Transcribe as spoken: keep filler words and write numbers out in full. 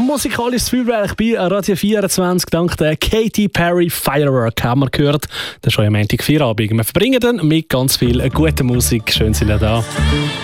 musikalisches Feuerwerk bei Radio vierundzwanzig dank der Katy Perry Firework haben wir gehört. Das ist schon am Montag Feierabend. Wir verbringen dann mit ganz viel guter Musik. Schön sind ihr da.